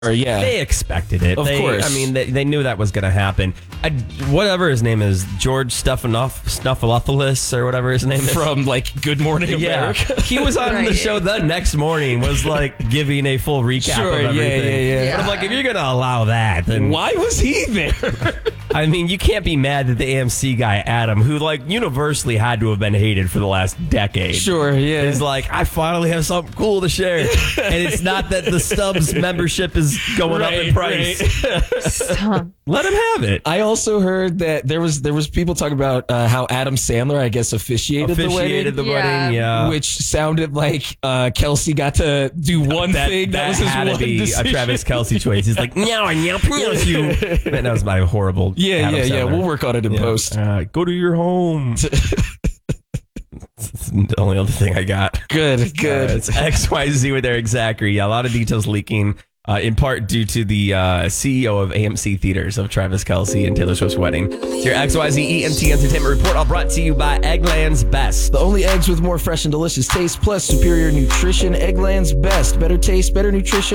Yeah. They expected it. Of course. I mean, they knew that was going to happen. Whatever his name is, George Stephanopoulos or whatever his name is. From, Good Morning America. He was on the show the next morning, was, giving a full recap of everything. Yeah. But I'm like, if you're going to allow that, then... Why was he there? I mean, you can't be mad that the AMC guy, Adam, who, universally had to have been hated for the last decade. Sure, yeah. Is I finally have something cool to share. And it's not that the Stubbs membership is going up in price. Let him have it. I also heard that there was people talking about how Adam Sandler, I guess, officiated the wedding. Yeah. Which sounded like Kelsey got to do one thing. That was his had one to be decision. a Travis Kelsey choice. He's like, no, I now pronounce you. Man, that was my horrible. Yeah. Sandler. We'll work on it in post. Go to your home. It's the only other thing I got. Good. It's XYZ with Eric Zachary. A lot of details leaking, in part due to the CEO of AMC Theaters of Travis Kelsey and Taylor Swift's wedding. It's your XYZ EMT Entertainment Report, all brought to you by Eggland's Best. The only eggs with more fresh and delicious taste, plus superior nutrition. Eggland's Best. Better taste, better nutrition.